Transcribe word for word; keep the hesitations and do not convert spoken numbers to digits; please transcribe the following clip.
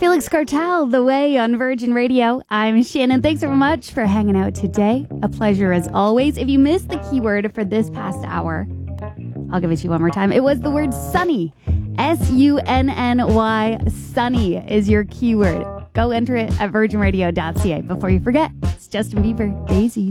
Felix Cartel, The Way on Virgin Radio. I'm Shannon. Thanks so much for hanging out today. A pleasure as always. If you missed the keyword for this past hour, I'll give it to you one more time. It was the word sunny. S U N N Y. Sunny is your keyword. Go enter it at virgin radio dot c a. Before you forget, it's Justin Bieber, Daisies.